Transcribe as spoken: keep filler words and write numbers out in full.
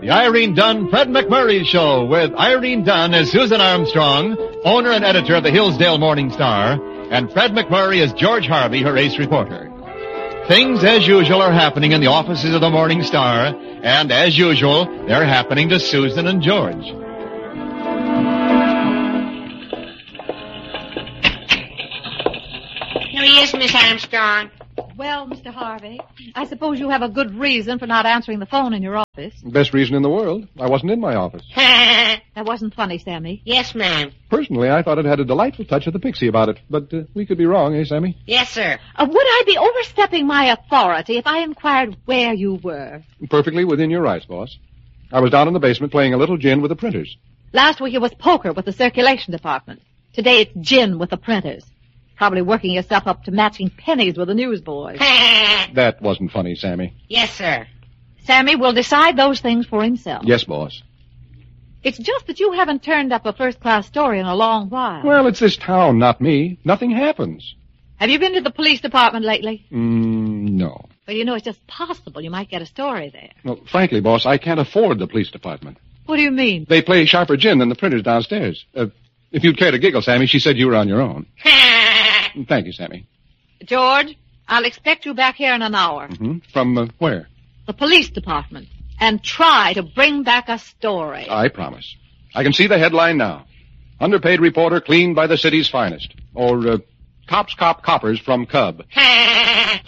The Irene Dunn Fred McMurray Show with Irene Dunn as Susan Armstrong, owner and editor of the Hillsdale Morning Star, and Fred McMurray as George Harvey, her ace reporter. Things, as usual, are happening in the offices of the Morning Star, and as usual, they're happening to Susan and George. Here he is, Miss Armstrong. Well, Mister Harvey, I suppose you have a good reason for not answering the phone in your office. Best reason in the world. I wasn't in my office. That wasn't funny, Sammy. Yes, ma'am. Personally, I thought it had a delightful touch of the pixie about it, but uh, we could be wrong, eh, Sammy? Yes, sir. Uh, would I be overstepping my authority if I inquired where you were? Perfectly within your rights, boss. I was down in the basement playing a little gin with the printers. Last week it was poker with the circulation department. Today it's gin with the printers. Probably working yourself up to matching pennies with the newsboys. That wasn't funny, Sammy. Yes, sir. Sammy will decide those things for himself. Yes, boss. It's just that you haven't turned up a first-class story in a long while. Well, it's this town, not me. Nothing happens. Have you been to the police department lately? Mm, no. Well, you know, it's just possible you might get a story there. Well, frankly, boss, I can't afford the police department. What do you mean? They play sharper gin than the printers downstairs. Uh, if you'd care to giggle, Sammy, she said you were on your own. Thank you, Sammy. George, I'll expect you back here in an hour. Mm-hmm. From uh, where? The police department. And try to bring back a story. I promise. I can see the headline now. Underpaid reporter cleaned by the city's finest. Or, uh, Cops Cop Coppers from Cub.